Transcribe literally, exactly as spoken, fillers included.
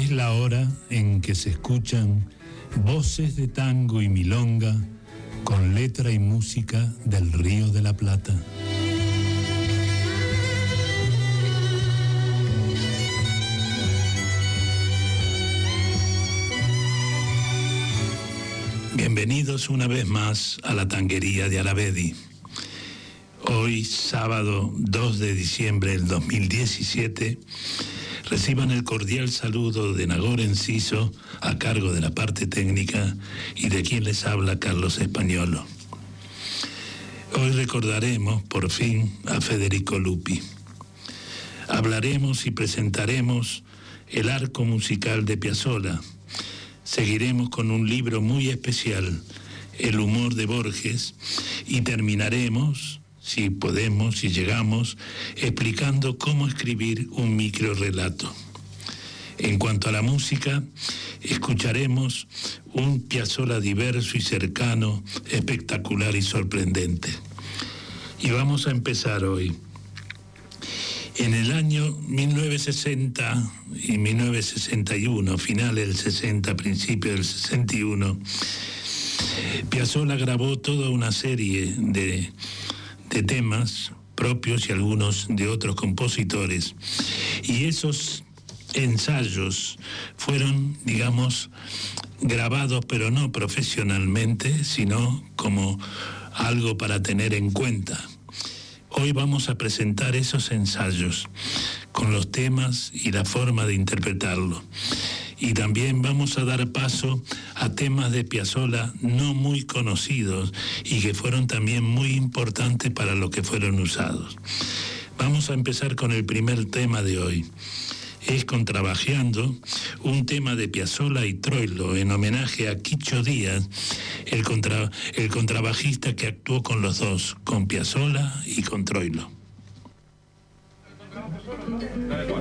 Es la hora en que se escuchan voces de tango y milonga con letra y música del Río de la Plata. Bienvenidos una vez más a la tanguería de Aravedi. Hoy, sábado dos de diciembre del dos mil diecisiete, reciban el cordial saludo de Nagor Enciso, a cargo de la parte técnica, y de quien les habla, Carlos Españolo. Hoy recordaremos, por fin, a Federico Lupi. Hablaremos y presentaremos el arco musical de Piazzolla. Seguiremos con un libro muy especial, El humor de Borges, y terminaremos, si podemos, si llegamos, explicando cómo escribir un microrrelato. En cuanto a la música, escucharemos un Piazzolla diverso y cercano, espectacular y sorprendente. Y vamos a empezar hoy. En el año mil novecientos sesenta y mil novecientos sesenta y uno, finales del sesenta, principios del sesenta y uno, Piazzolla grabó toda una serie de, de temas propios y algunos de otros compositores. Y esos ensayos fueron, digamos, grabados, pero no profesionalmente, sino como algo para tener en cuenta. Hoy vamos a presentar esos ensayos con los temas y la forma de interpretarlo. Y también vamos a dar paso a temas de Piazzolla no muy conocidos y que fueron también muy importantes para lo que fueron usados. Vamos a empezar con el primer tema de hoy. Es Contrabajeando, un tema de Piazzolla y Troilo en homenaje a Quicho Díaz, el, contra, el contrabajista que actuó con los dos, con Piazzolla y con Troilo. Dale,